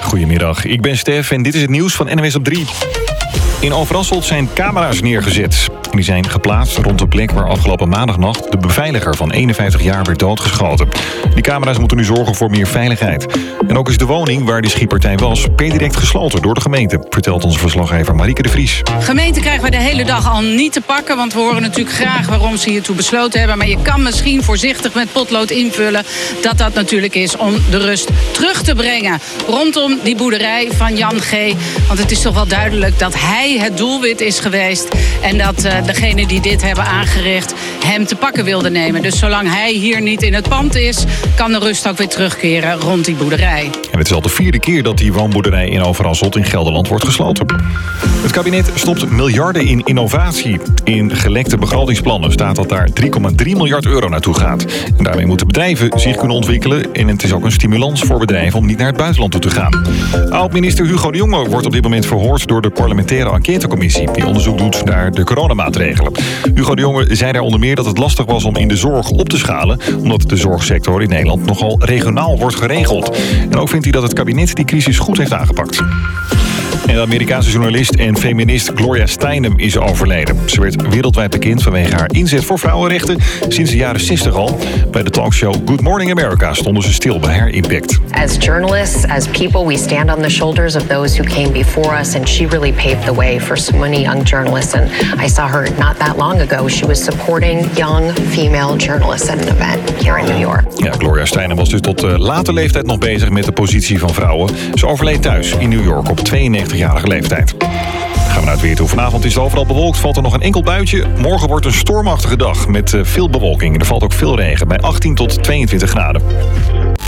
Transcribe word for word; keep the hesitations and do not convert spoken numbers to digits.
Goedemiddag, ik ben Stef en dit is het nieuws van N O S op drie. In Overasselt zijn camera's neergezet. Die zijn geplaatst rond de plek waar afgelopen maandagnacht de beveiliger van eenenvijftig jaar werd doodgeschoten. Die camera's moeten nu zorgen voor meer veiligheid. En ook is de woning waar die schietpartij was per direct gesloten door de gemeente, vertelt onze verslaggever Marieke de Vries. Gemeente krijgen we de hele dag al niet te pakken, want we horen natuurlijk graag waarom ze hiertoe besloten hebben. Maar je kan misschien voorzichtig met potlood invullen dat dat natuurlijk is om de rust terug te brengen rondom die boerderij van Jan G. Want het is toch wel duidelijk dat hij het doelwit is geweest en dat uh, degene die dit hebben aangericht hem te pakken wilde nemen. Dus zolang hij hier niet in het pand is, kan de rust ook weer terugkeren rond die boerderij. En het is al de vierde keer dat die woonboerderij in Overasselt in Gelderland wordt gesloten. Het kabinet stopt miljarden in innovatie. In gelekte begrotingsplannen staat dat daar drie komma drie miljard euro naartoe gaat. En daarmee moeten bedrijven zich kunnen ontwikkelen. En het is ook een stimulans voor bedrijven om niet naar het buitenland toe te gaan. Oud-minister Hugo de Jonge wordt op dit moment verhoord door de parlementaire enquêtecommissie die onderzoek doet naar de coronamaatregelen. Hugo de Jonge zei daar onder meer dat het lastig was om in de zorg op te schalen, omdat de zorgsector in Nederland nogal regionaal wordt geregeld. En ook vindt hij dat het kabinet die crisis goed heeft aangepakt. En de Amerikaanse journalist en feminist Gloria Steinem is overleden. Ze werd wereldwijd bekend vanwege haar inzet voor vrouwenrechten sinds de jaren zestig al. Bij de talkshow Good Morning America stonden ze stil bij haar impact. As journalists, as people, we stand on the shoulders of those who came before us, and she really paved the way for so many young journalists. And I saw her not that long ago. She was supporting young female journalists at an event here in New York. Ja, Gloria Steinem was dus tot uh, late leeftijd nog bezig met de positie van vrouwen. Ze overleed thuis in New York op tweeënnegentigjarige leeftijd. Gaan we naar het weer toe. Vanavond is het overal bewolkt, valt er nog een enkel buitje. Morgen wordt een stormachtige dag met uh, veel bewolking. Er valt ook veel regen bij achttien tot tweeëntwintig graden.